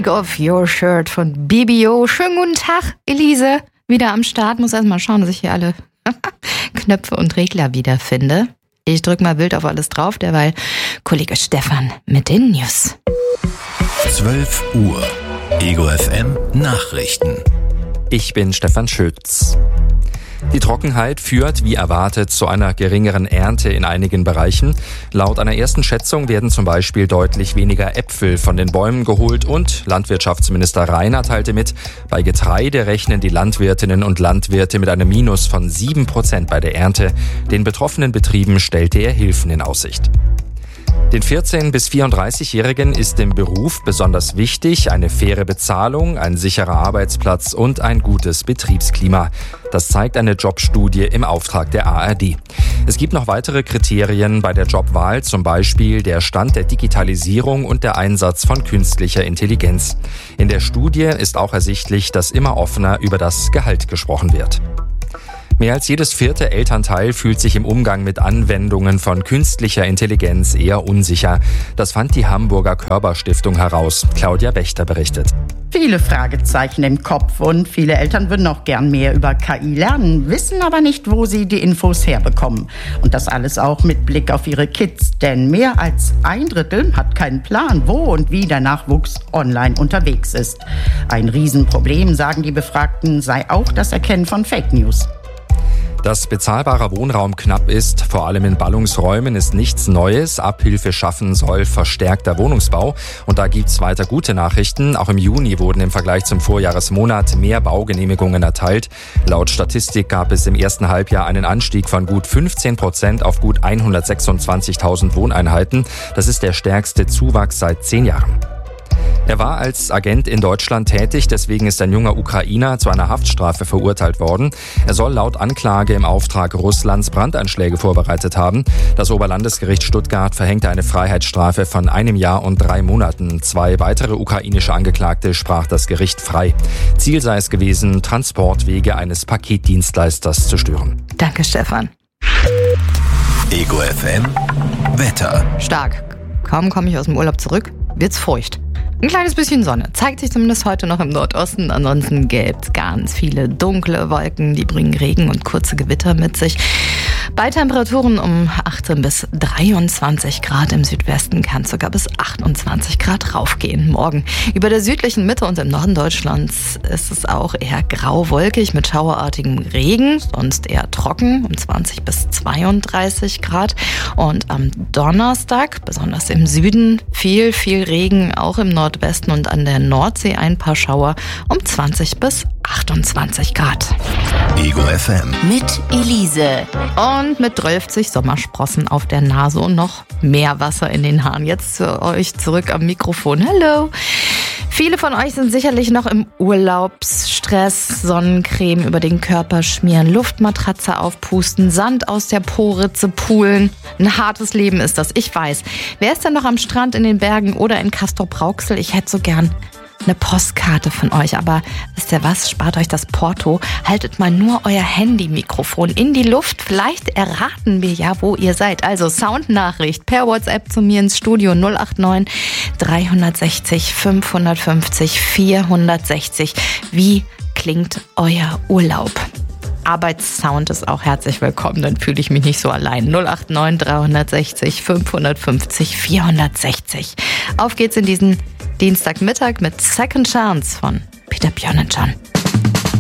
Take Off Your Shirt von BBO. Schönen guten Tag, Elise. Wieder am Start. Muss erst mal schauen, dass ich hier alle Knöpfe und Regler wiederfinde. Ich drück mal wild auf alles drauf, derweil Kollege Stefan mit den News. 12 Uhr. Ego FM Nachrichten. Ich bin Stefan Schütz. Die Trockenheit führt, wie erwartet, zu einer geringeren Ernte in einigen Bereichen. Laut einer ersten Schätzung werden zum Beispiel deutlich weniger Äpfel von den Bäumen geholt und Landwirtschaftsminister Reiner teilte mit, bei Getreide rechnen die Landwirtinnen und Landwirte mit einem Minus von 7% bei der Ernte. Den betroffenen Betrieben stellte er Hilfen in Aussicht. Den 14- bis 34-Jährigen ist im Beruf besonders wichtig eine faire Bezahlung, ein sicherer Arbeitsplatz und ein gutes Betriebsklima. Das zeigt eine Jobstudie im Auftrag der ARD. Es gibt noch weitere Kriterien bei der Jobwahl, zum Beispiel der Stand der Digitalisierung und der Einsatz von künstlicher Intelligenz. In der Studie ist auch ersichtlich, dass immer offener über das Gehalt gesprochen wird. Mehr als jedes vierte Elternteil fühlt sich im Umgang mit Anwendungen von künstlicher Intelligenz eher unsicher. Das fand die Hamburger Körber-Stiftung heraus. Claudia Wächter berichtet. Viele Fragezeichen im Kopf und viele Eltern würden auch gern mehr über KI lernen, wissen aber nicht, wo sie die Infos herbekommen. Und das alles auch mit Blick auf ihre Kids, denn mehr als 1/3 hat keinen Plan, wo und wie der Nachwuchs online unterwegs ist. Ein Riesenproblem, sagen die Befragten, sei auch das Erkennen von Fake News. Dass bezahlbarer Wohnraum knapp ist, vor allem in Ballungsräumen, ist nichts Neues. Abhilfe schaffen soll verstärkter Wohnungsbau. Und da gibt's weiter gute Nachrichten. Auch im Juni wurden im Vergleich zum Vorjahresmonat mehr Baugenehmigungen erteilt. Laut Statistik gab es im ersten Halbjahr einen Anstieg von gut 15% auf gut 126.000 Wohneinheiten. Das ist der stärkste Zuwachs seit 10 Jahren. Er war als Agent in Deutschland tätig, deswegen ist ein junger Ukrainer zu einer Haftstrafe verurteilt worden. Er soll laut Anklage im Auftrag Russlands Brandanschläge vorbereitet haben. Das Oberlandesgericht Stuttgart verhängte eine Freiheitsstrafe von 1 Jahr und 3 Monaten. 2 weitere ukrainische Angeklagte sprach das Gericht frei. Ziel sei es gewesen, Transportwege eines Paketdienstleisters zu stören. Danke, Stefan. Ego FM Wetter. Stark. Kaum komme ich aus dem Urlaub zurück, wird's feucht. Ein kleines bisschen Sonne zeigt sich zumindest heute noch im Nordosten. Ansonsten gibt's ganz viele dunkle Wolken, die bringen Regen und kurze Gewitter mit sich. Bei Temperaturen um 18 bis 23 Grad im Südwesten kann es sogar bis 28 Grad raufgehen. Morgen über der südlichen Mitte und im Norden Deutschlands ist es auch eher grau-wolkig mit schauerartigem Regen, sonst eher trocken um 20 bis 32 Grad. Und am Donnerstag, besonders im Süden, viel Regen, auch im Nordwesten und an der Nordsee ein paar Schauer um 20 bis 28 Grad. Ego FM Mit Elise. Und mit 12 Sommersprossen auf der Nase und noch mehr Wasser in den Haaren. Jetzt zu euch zurück am Mikrofon. Hallo. Viele von euch sind sicherlich noch im Urlaubsstress. Sonnencreme über den Körper schmieren, Luftmatratze aufpusten, Sand aus der Po-Ritze poolen. Ein hartes Leben ist das, ich weiß. Wer ist denn noch am Strand in den Bergen oder in Castrop-Rauxel? Ich hätte so gern eine Postkarte von euch, aber wisst ihr was? Spart euch das Porto. Haltet mal nur euer Handy-Mikrofon in die Luft. Vielleicht erraten wir ja, wo ihr seid. Also Soundnachricht per WhatsApp zu mir ins Studio 089 360 550 460. Wie klingt euer Urlaub? Arbeitssound ist auch herzlich willkommen, dann fühle ich mich nicht so allein. 089 360 550 460. Auf geht's in diesen Dienstagmittag mit Second Chance von Peter Björnenschan.